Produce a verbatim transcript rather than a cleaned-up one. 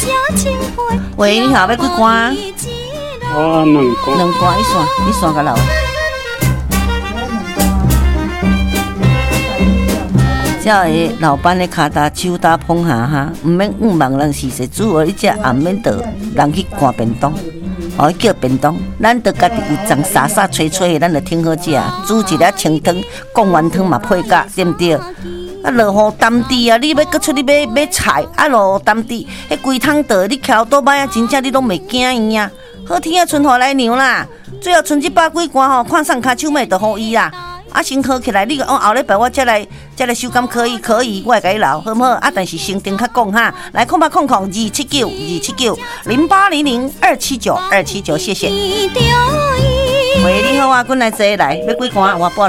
喂，你好，要几罐？ 我两罐。 两罐，你算，你算个老。叫个老板的骹搭手搭碰下哈，唔免五万人是实主哦，你只也免得人去赶便当，哦叫便当，咱得家己有脏沙沙吹吹的，咱就挺好食，煮一粒清汤、贡丸汤嘛配角，对不对？啊，落雨淡地啊，你要搁出去买买菜，啊落雨淡地，迄规汤倒你徛倒摆啊，真正你拢袂惊伊啊！好天啊，春雨来娘啦，最后剩一百几罐吼，看上骹手尾就好伊啦。啊，先考起来，你讲后礼拜我再来再来收工可以可以，我会甲你留，好唔好？啊，但是先顶较讲哈，来空吧空空二七九二七九零八零零二七九二七九，谢谢。喂，你好啊，阮来坐来，要几罐？我报。